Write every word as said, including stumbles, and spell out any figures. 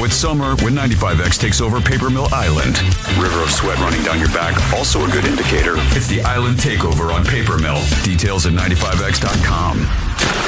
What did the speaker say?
it's summer when ninety-five X takes over Paper Mill Island. River of sweat running down your back, also a good indicator. It's the Island Takeover on Paper Mill. Details at ninety-five X dot com.